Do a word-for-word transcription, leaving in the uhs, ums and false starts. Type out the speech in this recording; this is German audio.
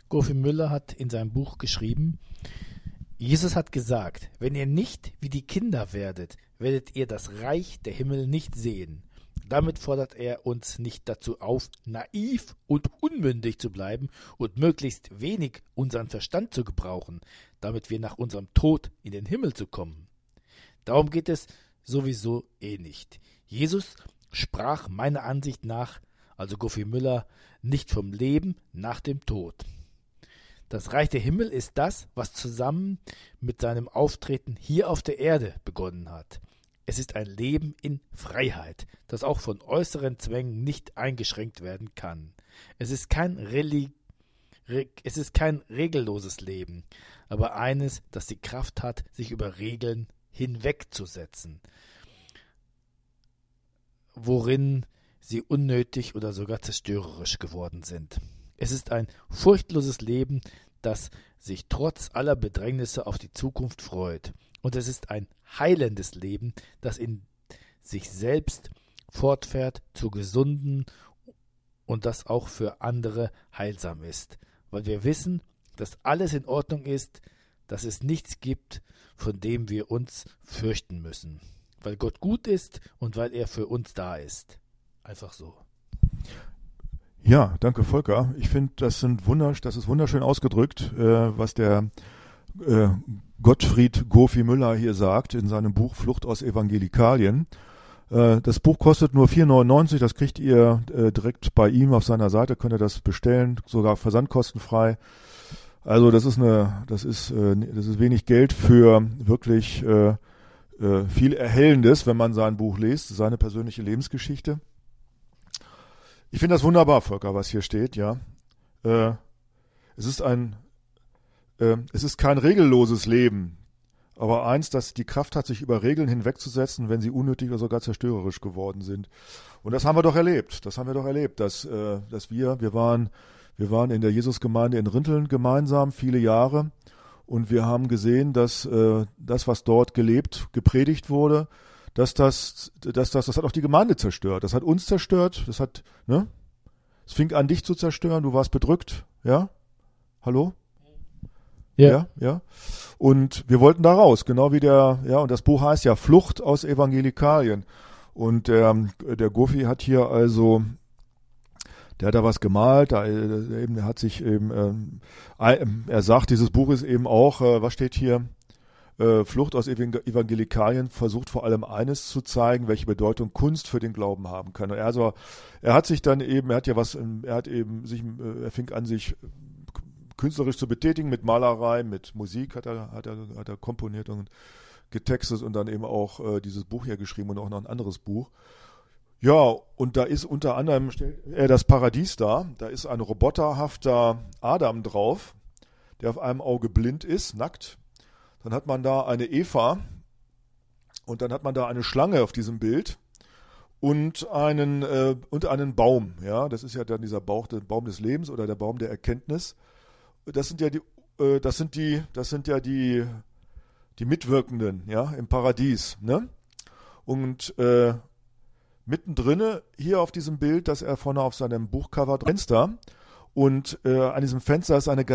Gofi Müller hat in seinem Buch geschrieben, Jesus hat gesagt, wenn ihr nicht wie die Kinder werdet, werdet ihr das Reich der Himmel nicht sehen. Damit fordert er uns nicht dazu auf, naiv und unmündig zu bleiben und möglichst wenig unseren Verstand zu gebrauchen, damit wir nach unserem Tod in den Himmel zu kommen. Darum geht es sowieso eh nicht. Jesus sprach meiner Ansicht nach, also Gofi Müller, nicht vom Leben nach dem Tod. Das Reich der Himmel ist das, was zusammen mit seinem Auftreten hier auf der Erde begonnen hat. Es ist ein Leben in Freiheit, das auch von äußeren Zwängen nicht eingeschränkt werden kann. Es ist kein, Reli- Re- es ist kein regelloses Leben, aber eines, das die Kraft hat, sich über Regeln hinwegzusetzen, worin sie unnötig oder sogar zerstörerisch geworden sind. Es ist ein furchtloses Leben, das sich trotz aller Bedrängnisse auf die Zukunft freut. Und es ist ein heilendes Leben, das in sich selbst fortfährt zu gesunden und das auch für andere heilsam ist. Weil wir wissen, dass alles in Ordnung ist, dass es nichts gibt, von dem wir uns fürchten müssen. Weil Gott gut ist und weil er für uns da ist. Einfach so. Ja, danke Volker. Ich finde, das sind wunder, das ist wunderschön ausgedrückt, äh, was der äh, Gottfried Gofi Müller hier sagt in seinem Buch Flucht aus Evangelikalien. Äh, das Buch kostet nur vier neunundneunzig, das kriegt ihr äh, direkt bei ihm auf seiner Seite, könnt ihr das bestellen, sogar versandkostenfrei. Also das ist eine, das ist, äh, das ist wenig Geld für wirklich äh, äh, viel Erhellendes, wenn man sein Buch liest, seine persönliche Lebensgeschichte. Ich finde das wunderbar, Volker, was hier steht, ja. Äh, es ist ein, äh, es ist kein regelloses Leben, aber eins, das die Kraft hat, sich über Regeln hinwegzusetzen, wenn sie unnötig oder sogar zerstörerisch geworden sind. Und das haben wir doch erlebt. Das haben wir doch erlebt, dass, äh, dass wir, wir waren, wir waren in der Jesusgemeinde in Rinteln gemeinsam viele Jahre und wir haben gesehen, dass äh, das, was dort gelebt, gepredigt wurde, dass das, dass das, das hat auch die Gemeinde zerstört. Das hat uns zerstört. Das hat, ne? Es fing an, dich zu zerstören. Du warst bedrückt, ja? Hallo? Ja. Ja, ja. Und wir wollten da raus, genau wie der, ja, und das Buch heißt ja Flucht aus Evangelikalien. Und der, der Gofi hat hier also, der hat da was gemalt, da eben, er hat sich eben, ähm, er sagt, dieses Buch ist eben auch, äh, was steht hier? Flucht aus Evangelikalien versucht vor allem eines zu zeigen, welche Bedeutung Kunst für den Glauben haben kann. Also er hat sich dann eben, er hat ja was, er hat eben sich, er fing an, sich künstlerisch zu betätigen mit Malerei, mit Musik hat er, hat er, hat er komponiert und getextet und dann eben auch äh, dieses Buch hier geschrieben und auch noch ein anderes Buch. Ja, und da ist unter anderem äh, das Paradies da, da ist ein roboterhafter Adam drauf, der auf einem Auge blind ist, nackt. Dann hat man da eine Eva und dann hat man da eine Schlange auf diesem Bild und einen äh, und einen Baum. Ja, das ist ja dann dieser Bauch, der Baum des Lebens oder der Baum der Erkenntnis. Das sind ja die, äh, das sind die, das sind ja die, die Mitwirkenden, ja, im Paradies. Ne? Und äh, mittendrin hier auf diesem Bild, das er vorne auf seinem Buchcover Fenster und äh, an diesem Fenster ist eine